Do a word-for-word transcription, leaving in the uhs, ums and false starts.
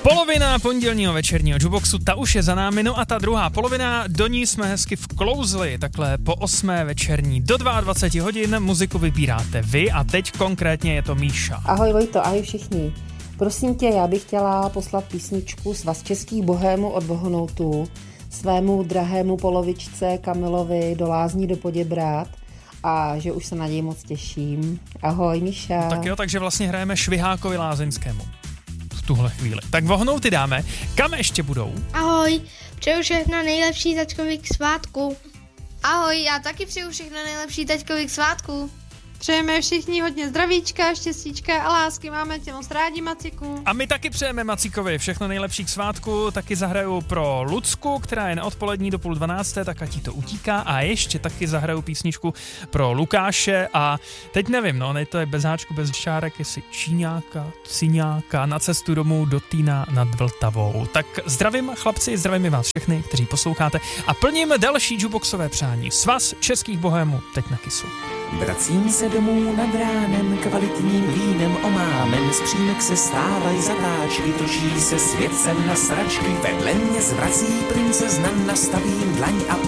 Polovina pondělního večerního Juboxu, ta už je za námi, no a ta druhá polovina, do ní jsme hezky vklouzli, takhle po osmé večerní. Do dvacet dva hodin muziku vybíráte vy a teď konkrétně je to Míša. Ahoj Vojto, ahoj všichni. Prosím tě, já bych chtěla poslat písničku Svaz českých bohémů od Bohonoutu svému drahému polovičce Kamilovi do Lázní do Poděbrad a že už se na něj moc těším. Ahoj Míša. No tak jo, takže vlastně hrajeme Švihákovi Lázeňskému v tuhle chvíli. Tak Bohonouty dáme. Kam ještě budou? Ahoj, přeju všechno nejlepší taťkovi k svátku. Ahoj, já taky přeju všechno nejlepší taťkovi k svátku. Přejeme všichni hodně zdravíčka, štěstíčka a lásky, máme tě moc rádi, Macíku. A my taky přejeme Macíkovi všechno nejlepší k svátku, taky zahraju pro Lucku, která je na odpolední do půl dvanácté, tak ať jí to utíká a ještě taky zahraju písničku pro Lukáše a teď nevím, no, to je bez háčku, bez šárek, jestli Číňáka, Ciňáka na cestu domů do Týna nad Vltavou. Tak zdravím chlapci, zdravím i vás všechny, kteří posloucháte a plním další jukeboxové přání. Svaz českých bohémů teď na Kisu. Vracím se domů nad ránem, kvalitním vínem omámen, z přímek se stávají zatáčky, točí se svět sem na sračky, vedle mě zvrací princezna, nastavím dlaň a